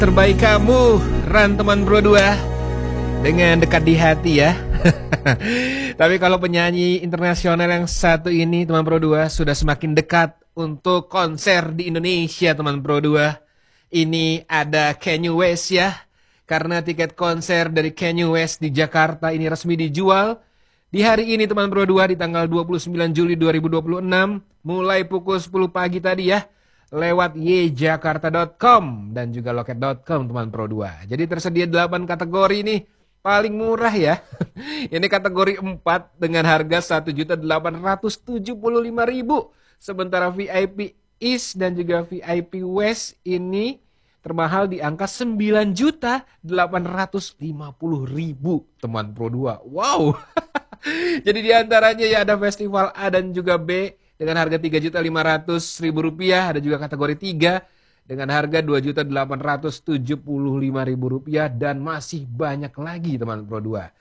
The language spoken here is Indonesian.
Terbaik kamu, Ran teman Bro 2, dengan dekat di hati ya. Tapi kalau penyanyi internasional yang satu ini teman Bro 2 sudah semakin dekat untuk konser di Indonesia teman Bro 2. Ini ada Kanye West ya. Karena tiket konser dari Kanye West di Jakarta ini resmi dijual di hari ini teman Bro 2 di tanggal 29 Juli 2026 mulai pukul 10 pagi tadi ya. Lewat yjakarta.com dan juga loket.com teman Pro 2. Jadi tersedia 8 kategori nih. Paling murah ya. Ini kategori 4 dengan harga 1.875.000. Sementara VIP East dan juga VIP West ini termahal di angka 9.850.000 teman Pro 2. Wow. Jadi diantaranya ya ada festival A dan juga B dengan harga Rp3.500.000, ada juga kategori 3 dengan harga Rp2.875.000 dan masih banyak lagi teman Pro 2.